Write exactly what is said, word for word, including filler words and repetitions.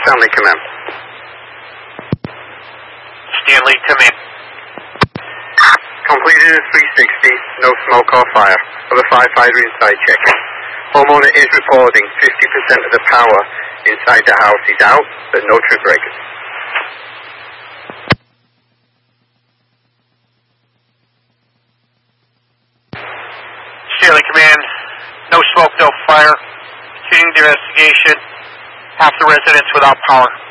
Stanley, command. Stanley, come in. Completed a three sixty, no smoke or fire. Other firefighter inside checking. Homeowner is reporting fifty percent of the power inside the house is out, but no trip breakers. Stanley, command. No smoke, no fire. Continuing the investigation. Half the residents without power.